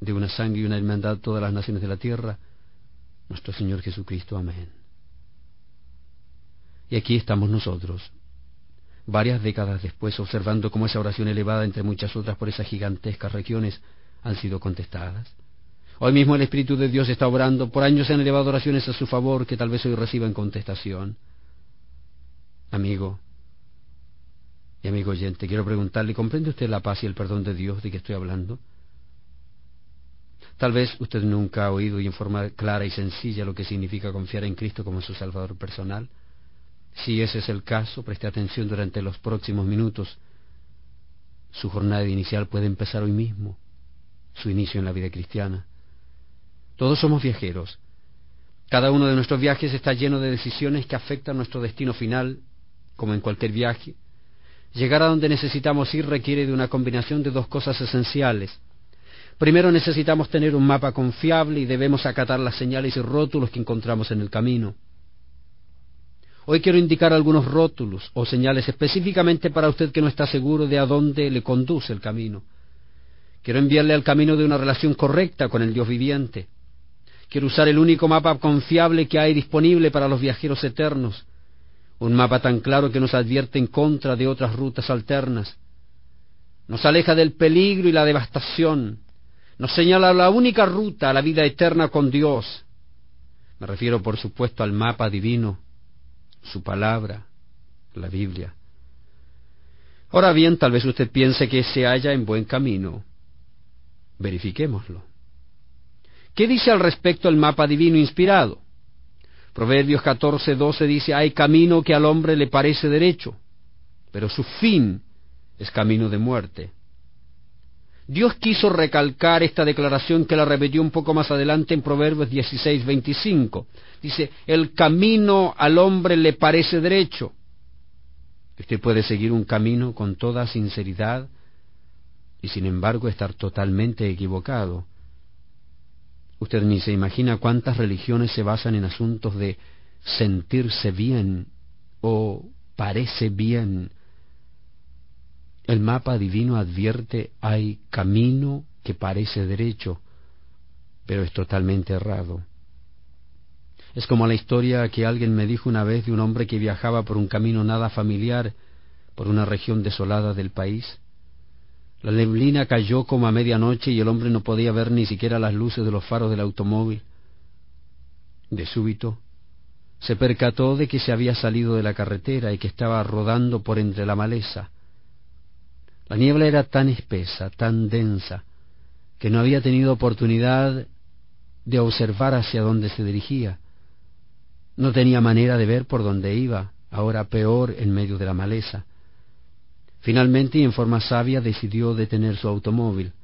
de una sangre y una hermandad todas las naciones de la tierra, nuestro Señor Jesucristo. Amén. Y aquí estamos nosotros, varias décadas después, observando cómo esa oración elevada entre muchas otras por esas gigantescas regiones han sido contestadas. Hoy mismo el Espíritu de Dios está obrando. Por años se han elevado oraciones a su favor que tal vez hoy reciban contestación. Amigo y amigo oyente, quiero preguntarle, ¿comprende usted la paz y el perdón de Dios de que estoy hablando? Tal vez usted nunca ha oído y en forma clara y sencilla lo que significa confiar en Cristo como su Salvador personal. Si ese es el caso, preste atención durante los próximos minutos. Su jornada inicial puede empezar hoy mismo, su inicio en la vida cristiana. Todos somos viajeros. Cada uno de nuestros viajes está lleno de decisiones que afectan nuestro destino final. Como en cualquier viaje, llegar a donde necesitamos ir requiere de una combinación de dos cosas esenciales. Primero, necesitamos tener un mapa confiable y debemos acatar las señales y rótulos que encontramos en el camino. Hoy quiero indicar algunos rótulos o señales específicamente para usted que no está seguro de a dónde le conduce el camino. Quiero enviarle al camino de una relación correcta con el Dios viviente. Quiero usar el único mapa confiable que hay disponible para los viajeros eternos. Un mapa tan claro que nos advierte en contra de otras rutas alternas. Nos aleja del peligro y la devastación. Nos señala la única ruta a la vida eterna con Dios. Me refiero, por supuesto, al mapa divino, su palabra, la Biblia. Ahora bien, tal vez usted piense que se halla en buen camino. Verifiquémoslo. ¿Qué dice al respecto el mapa divino inspirado? Proverbios 14:12 dice: hay camino que al hombre le parece derecho, pero su fin es camino de muerte. Dios quiso recalcar esta declaración que la repitió un poco más adelante en Proverbios 16:25. Dice: el camino al hombre le parece derecho. Usted puede seguir un camino con toda sinceridad y sin embargo estar totalmente equivocado. Usted ni se imagina cuántas religiones se basan en asuntos de sentirse bien o parece bien. El mapa divino advierte: hay camino que parece derecho, pero es totalmente errado. Es como la historia que alguien me dijo una vez de un hombre que viajaba por un camino nada familiar por una región desolada del país. La neblina cayó como a medianoche y el hombre no podía ver ni siquiera las luces de los faros del automóvil. De súbito, se percató de que se había salido de la carretera y que estaba rodando por entre la maleza. La niebla era tan espesa, tan densa, que no había tenido oportunidad de observar hacia dónde se dirigía. No tenía manera de ver por dónde iba, ahora peor en medio de la maleza. Finalmente, y en forma sabia, decidió detener su automóvil.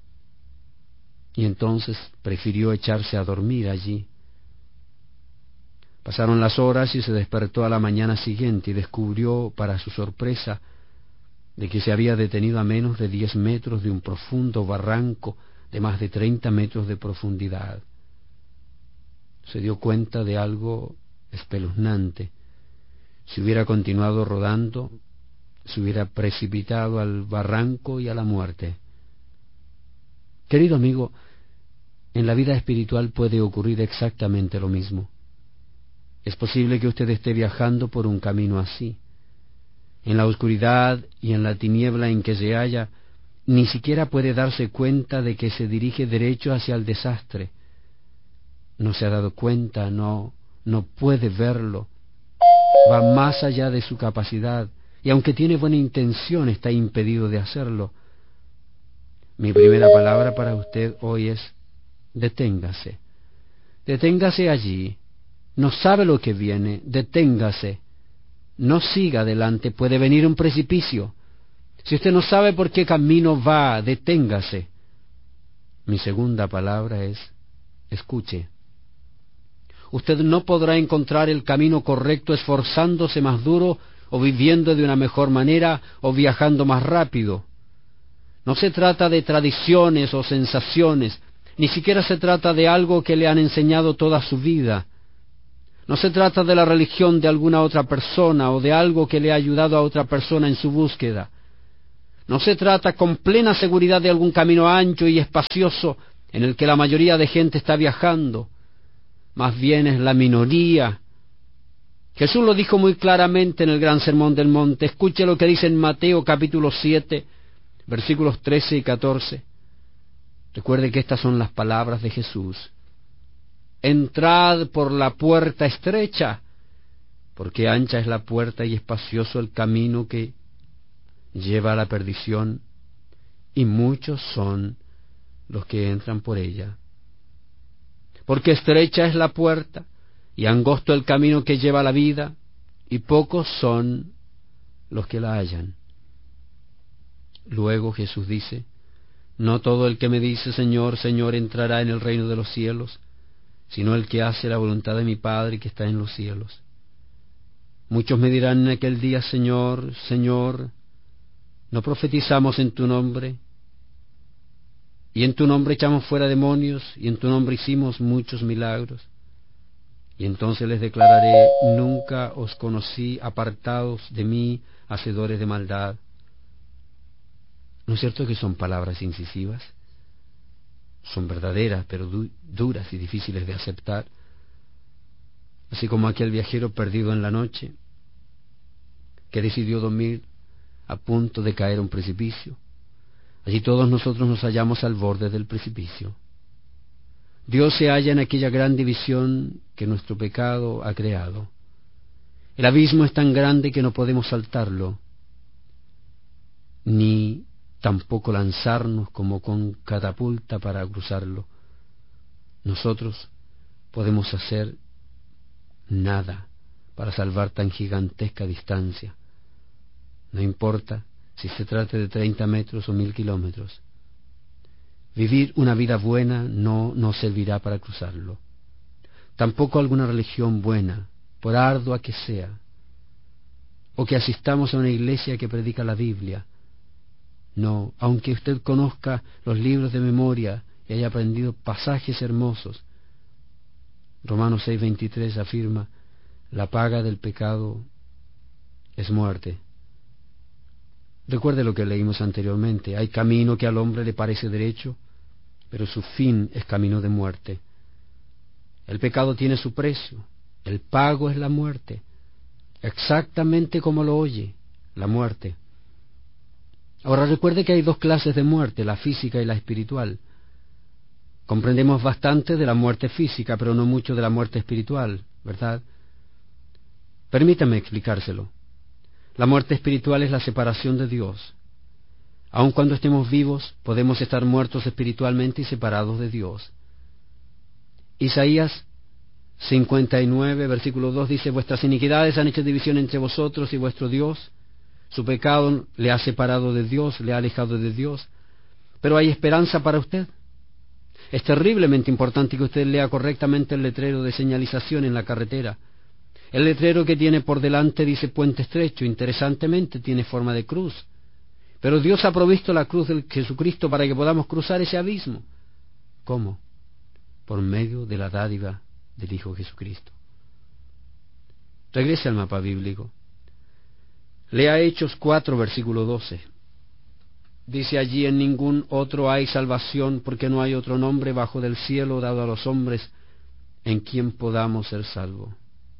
Y entonces prefirió echarse a dormir allí. Pasaron las horas y se despertó a la mañana siguiente y descubrió, para su sorpresa, de que se había detenido a menos de 10 metros de un profundo barranco de más de 30 metros de profundidad. Se dio cuenta de algo espeluznante. Si hubiera continuado rodando, se hubiera precipitado al barranco y a la muerte. Querido amigo, en la vida espiritual puede ocurrir exactamente lo mismo. Es posible que usted esté viajando por un camino así. En la oscuridad y en la tiniebla en que se halla, ni siquiera puede darse cuenta de que se dirige derecho hacia el desastre. No se ha dado cuenta, no puede verlo. Va más allá de su capacidad, y aunque tiene buena intención, está impedido de hacerlo. Mi primera palabra para usted hoy es: deténgase. Deténgase allí. No sabe lo que viene, deténgase. No siga adelante, puede venir un precipicio. Si usted no sabe por qué camino va, deténgase. Mi segunda palabra es: escuche. Usted no podrá encontrar el camino correcto esforzándose más duro, o viviendo de una mejor manera, o viajando más rápido. No se trata de tradiciones o sensaciones, ni siquiera se trata de algo que le han enseñado toda su vida. No se trata de la religión de alguna otra persona o de algo que le ha ayudado a otra persona en su búsqueda. No se trata con plena seguridad de algún camino ancho y espacioso en el que la mayoría de gente está viajando, más bien es la minoría. Jesús lo dijo muy claramente en el Gran Sermón del Monte. Escuche lo que dice en Mateo capítulo 7, versículos 13 y 14. Recuerde que estas son las palabras de Jesús. Entrad por la puerta estrecha, porque ancha es la puerta y espacioso el camino que lleva a la perdición, y muchos son los que entran por ella. Porque estrecha es la puerta, y angosto el camino que lleva a la vida, y pocos son los que la hallan. Luego Jesús dice, no todo el que me dice Señor, Señor entrará en el reino de los cielos, sino el que hace la voluntad de mi Padre que está en los cielos. Muchos me dirán en aquel día, Señor, Señor, ¿no profetizamos en tu nombre? Y en tu nombre echamos fuera demonios, y en tu nombre hicimos muchos milagros. Y entonces les declararé, nunca os conocí, apartados de mí, hacedores de maldad. ¿No es cierto que son palabras incisivas? Son verdaderas, pero duras y difíciles de aceptar. Así como aquel viajero perdido en la noche, que decidió dormir a punto de caer a un precipicio. Allí todos nosotros nos hallamos al borde del precipicio. Dios se halla en aquella gran división que nuestro pecado ha creado. El abismo es tan grande que no podemos saltarlo, ni tampoco lanzarnos como con catapulta para cruzarlo. Nosotros podemos hacer nada para salvar tan gigantesca distancia. No importa si se trate de 30 metros o 1000 kilómetros. Vivir una vida buena no nos servirá para cruzarlo. Tampoco alguna religión buena, por ardua que sea, o que asistamos a una iglesia que predica la Biblia. No, aunque usted conozca los libros de memoria y haya aprendido pasajes hermosos. Romanos 6:23 afirma, la paga del pecado es muerte. Recuerde lo que leímos anteriormente, hay camino que al hombre le parece derecho, pero su fin es camino de muerte. El pecado tiene su precio, el pago es la muerte, exactamente como lo oye, la muerte. Ahora recuerde que hay dos clases de muerte, la física y la espiritual. Comprendemos bastante de la muerte física, pero no mucho de la muerte espiritual, ¿verdad? Permítame explicárselo. La muerte espiritual es la separación de Dios. Aun cuando estemos vivos, podemos estar muertos espiritualmente y separados de Dios. Isaías 59, versículo 2 dice, vuestras iniquidades han hecho división entre vosotros y vuestro Dios. Su pecado le ha separado de Dios, le ha alejado de Dios. Pero hay esperanza para usted. Es terriblemente importante que usted lea correctamente el letrero de señalización en la carretera. El letrero que tiene por delante dice puente estrecho, interesantemente tiene forma de cruz. Pero Dios ha provisto la cruz de Jesucristo para que podamos cruzar ese abismo. ¿Cómo? Por medio de la dádiva del Hijo Jesucristo. Regrese al mapa bíblico. Lea Hechos 4, versículo 12. Dice allí, en ningún otro hay salvación, porque no hay otro nombre bajo del cielo dado a los hombres en quien podamos ser salvos.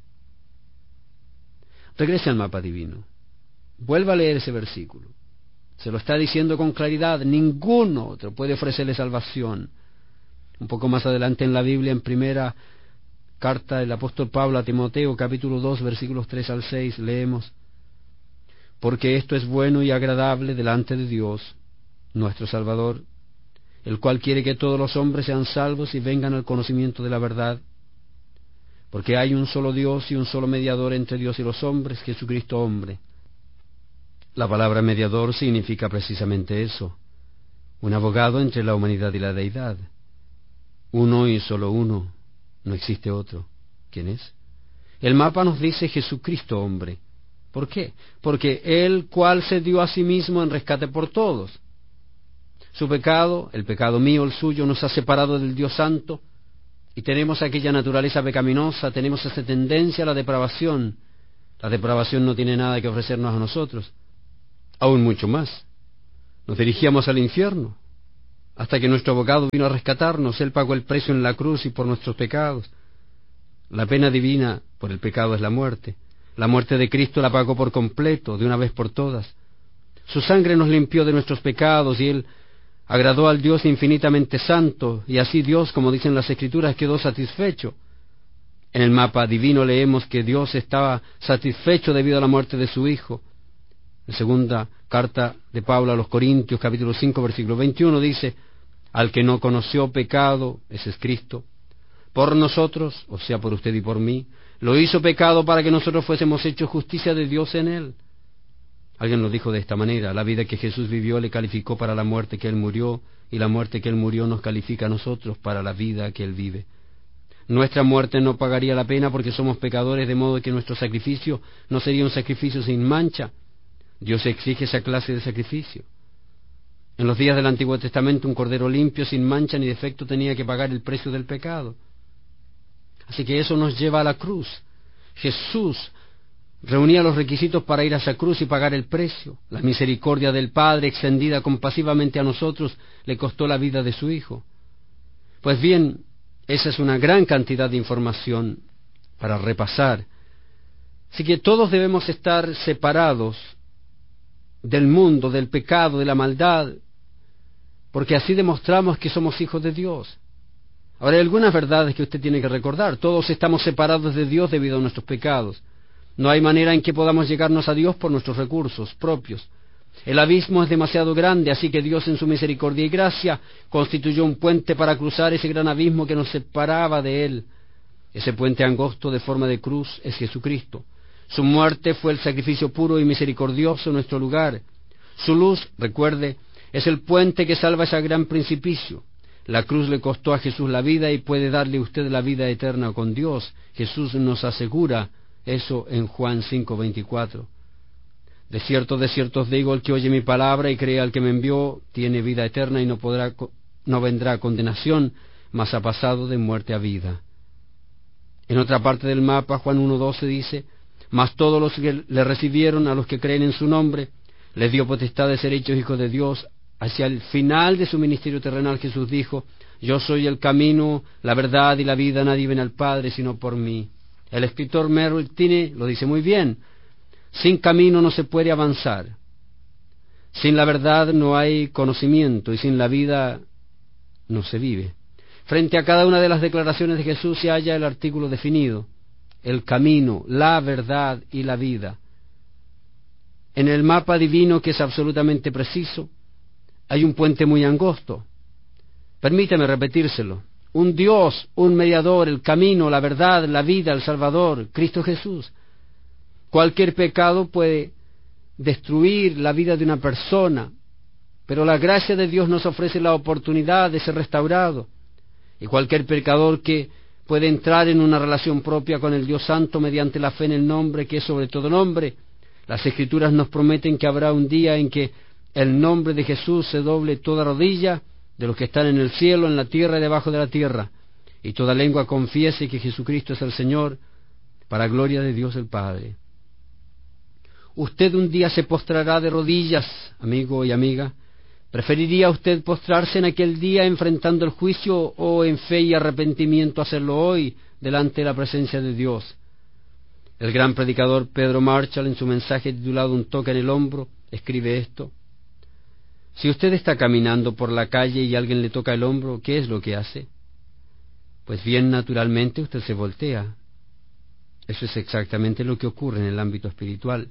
Regrese al mapa divino. Vuelva a leer ese versículo. Se lo está diciendo con claridad, ningún otro puede ofrecerle salvación. Un poco más adelante en la Biblia, en primera carta del apóstol Pablo a Timoteo, capítulo 2, versículos 3 al 6, leemos, porque esto es bueno y agradable delante de Dios, nuestro Salvador, el cual quiere que todos los hombres sean salvos y vengan al conocimiento de la verdad, porque hay un solo Dios y un solo mediador entre Dios y los hombres, Jesucristo hombre. La palabra mediador significa precisamente eso, un abogado entre la humanidad y la deidad. Uno y solo uno, no existe otro. ¿Quién es? El mapa nos dice Jesucristo hombre. ¿Por qué? Porque Él cual se dio a sí mismo en rescate por todos. Su pecado, el pecado mío, el suyo, nos ha separado del Dios Santo, y tenemos aquella naturaleza pecaminosa, tenemos esa tendencia a la depravación. La depravación no tiene nada que ofrecernos a nosotros. Aún mucho más. Nos dirigíamos al infierno. hasta que nuestro abogado vino a rescatarnos. Él pagó el precio en la cruz y por nuestros pecados. La pena divina por el pecado es la muerte. La muerte de Cristo la pagó por completo, de una vez por todas. Su sangre nos limpió de nuestros pecados y Él agradó al Dios infinitamente santo, y así Dios, como dicen las Escrituras, quedó satisfecho. En el mapa divino leemos que Dios estaba satisfecho debido a la muerte de su Hijo. En segunda carta de Pablo a los Corintios, capítulo 5, versículo 21, dice: al que no conoció pecado, ese es Cristo, por nosotros, o sea, por usted y por mí, lo hizo pecado para que nosotros fuésemos hechos justicia de Dios en él. Alguien lo dijo de esta manera: la vida que Jesús vivió le calificó para la muerte que Él murió, y la muerte que Él murió nos califica a nosotros para la vida que Él vive. Nuestra muerte no pagaría la pena porque somos pecadores, de modo que nuestro sacrificio no sería un sacrificio sin mancha. Dios exige esa clase de sacrificio. En los días del Antiguo Testamento, un cordero limpio, sin mancha ni defecto, tenía que pagar el precio del pecado. Así que eso nos lleva a la cruz. Jesús reunía los requisitos para ir a esa cruz y pagar el precio. La misericordia del Padre, extendida compasivamente a nosotros, le costó la vida de su Hijo. Pues bien, esa es una gran cantidad de información para repasar. Así que todos debemos estar separados del mundo, del pecado, de la maldad, porque así demostramos que somos hijos de Dios. Ahora, hay algunas verdades que usted tiene que recordar. Todos estamos separados de Dios debido a nuestros pecados. No hay manera en que podamos llegarnos a Dios por nuestros recursos propios. El abismo es demasiado grande, así que Dios, en su misericordia y gracia, constituyó un puente para cruzar ese gran abismo que nos separaba de Él. Ese puente angosto de forma de cruz es Jesucristo. Su muerte fue el sacrificio puro y misericordioso en nuestro lugar. Su luz, recuerde, es el puente que salva ese gran precipicio. La cruz le costó a Jesús la vida y puede darle a usted la vida eterna con Dios. Jesús nos asegura eso en Juan 5:24. De cierto os digo, el que oye mi palabra y cree al que me envió, tiene vida eterna y no vendrá a condenación, mas ha pasado de muerte a vida. En otra parte del mapa, Juan 1:12 dice: mas todos los que le recibieron, a los que creen en su nombre, les dio potestad de ser hechos hijos de Dios. Hacia el final de su ministerio terrenal, Jesús dijo: yo soy el camino, la verdad y la vida, nadie viene al Padre sino por mí. El escritor Merrill Tenney lo dice muy bien: sin camino no se puede avanzar, sin la verdad no hay conocimiento, y sin la vida no se vive. Frente a cada una de las declaraciones de Jesús se halla el artículo definido: el camino, la verdad y la vida. En el mapa divino, que es absolutamente preciso, hay un puente muy angosto. Permítame repetírselo: un Dios, un mediador, el camino, la verdad, la vida, el Salvador, Cristo Jesús. Cualquier pecado puede destruir la vida de una persona, pero la gracia de Dios nos ofrece la oportunidad de ser restaurado. Y cualquier pecador que puede entrar en una relación propia con el Dios Santo mediante la fe en el nombre que es sobre todo nombre. Las Escrituras nos prometen que habrá un día en que el nombre de Jesús se doble toda rodilla de los que están en el cielo, en la tierra y debajo de la tierra, y toda lengua confiese que Jesucristo es el Señor, para gloria de Dios el Padre. Usted un día se postrará de rodillas, amigo y amiga. ¿Preferiría usted postrarse en aquel día enfrentando el juicio, o en fe y arrepentimiento hacerlo hoy delante de la presencia de Dios? El gran predicador Pedro Marshall, en su mensaje titulado Un toque en el hombro, escribe esto: si usted está caminando por la calle y alguien le toca el hombro, ¿qué es lo que hace? Pues bien, naturalmente usted se voltea. Eso es exactamente lo que ocurre en el ámbito espiritual.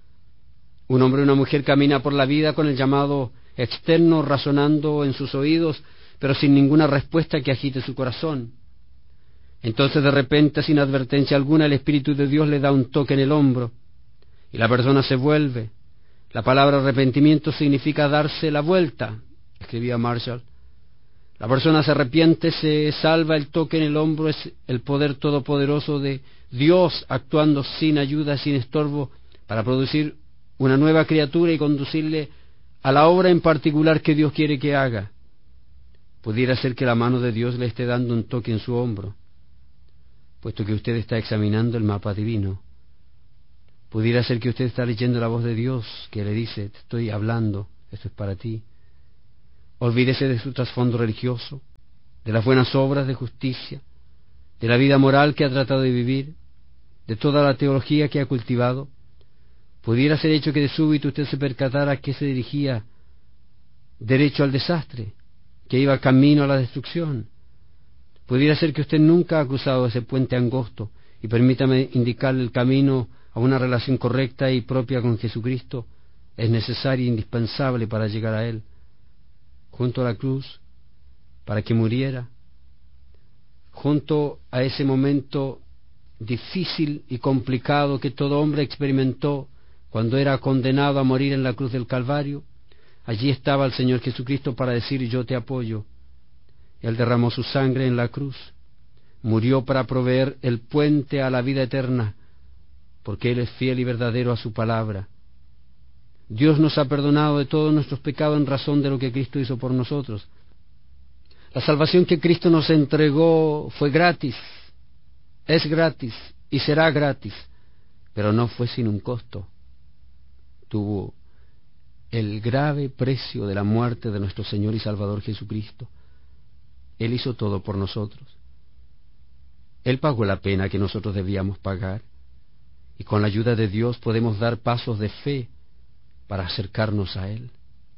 Un hombre o una mujer camina por la vida con el llamado externo razonando en sus oídos, pero sin ninguna respuesta que agite su corazón. Entonces, de repente, sin advertencia alguna, el Espíritu de Dios le da un toque en el hombro, y la persona se vuelve. La palabra arrepentimiento significa darse la vuelta, escribía Marshall. La persona se arrepiente, se salva. El toque en el hombro es el poder todopoderoso de Dios actuando sin ayuda, sin estorbo, para producir una nueva criatura y conducirle a la obra en particular que Dios quiere que haga. Pudiera ser que la mano de Dios le esté dando un toque en su hombro, puesto que usted está examinando el mapa divino. Pudiera ser que usted está leyendo la voz de Dios que le dice: te estoy hablando, esto es para ti. Olvídese de su trasfondo religioso, de las buenas obras de justicia, de la vida moral que ha tratado de vivir, de toda la teología que ha cultivado. Pudiera ser hecho que de súbito usted se percatara que se dirigía derecho al desastre, que iba camino a la destrucción. Pudiera ser que usted nunca ha cruzado ese puente angosto, y permítame indicarle el camino a una relación correcta y propia con Jesucristo. Es necesaria e indispensable para llegar a Él, junto a la cruz, para que muriera, junto a ese momento difícil y complicado que todo hombre experimentó cuando era condenado a morir en la cruz del Calvario. Allí estaba el Señor Jesucristo para decir: yo te apoyo. Él derramó su sangre en la cruz, murió para proveer el puente a la vida eterna, porque Él es fiel y verdadero a su palabra. Dios nos ha perdonado de todos nuestros pecados en razón de lo que Cristo hizo por nosotros. La salvación que Cristo nos entregó fue gratis, es gratis y será gratis, pero no fue sin un costo. Tuvo el grave precio de la muerte de nuestro Señor y Salvador Jesucristo. Él hizo todo por nosotros. Él pagó la pena que nosotros debíamos pagar, y con la ayuda de Dios podemos dar pasos de fe para acercarnos a Él.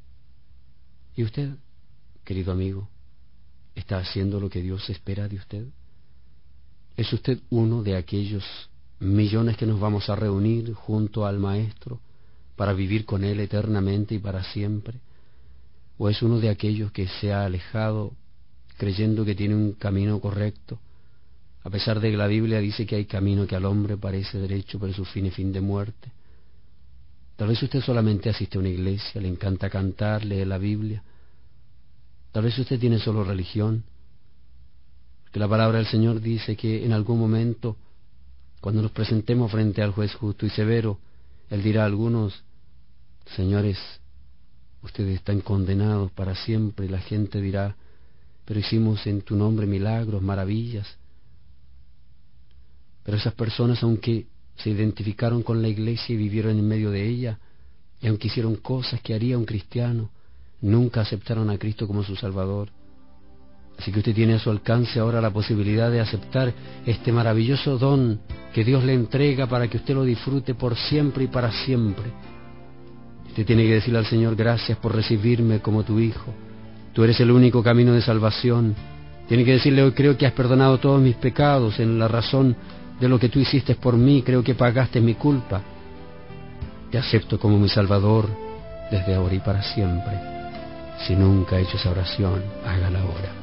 ¿Y usted, querido amigo, está haciendo lo que Dios espera de usted? ¿Es usted uno de aquellos millones que nos vamos a reunir junto al Maestro para vivir con Él eternamente y para siempre? ¿O es uno de aquellos que se ha alejado creyendo que tiene un camino correcto, a pesar de que la Biblia dice que hay camino que al hombre parece derecho, pero su fin es fin de muerte? Tal vez usted solamente asiste a una iglesia, le encanta cantar, lee la Biblia. Tal vez usted tiene solo religión, porque la palabra del Señor dice que en algún momento, cuando nos presentemos frente al juez justo y severo, Él dirá a algunos: señores, ustedes están condenados para siempre. Y la gente dirá: pero hicimos en tu nombre milagros, maravillas. Pero esas personas, aunque se identificaron con la iglesia y vivieron en medio de ella, y aunque hicieron cosas que haría un cristiano, nunca aceptaron a Cristo como su Salvador. Así que usted tiene a su alcance ahora la posibilidad de aceptar este maravilloso don que Dios le entrega para que usted lo disfrute por siempre y para siempre. Usted tiene que decirle al Señor: gracias por recibirme como tu Hijo. Tú eres el único camino de salvación. Tiene que decirle: hoy creo que has perdonado todos mis pecados en la razón de lo que tú hiciste por mí. Creo que pagaste mi culpa. Te acepto como mi Salvador desde ahora y para siempre. Si nunca ha hecho esa oración, hágala ahora.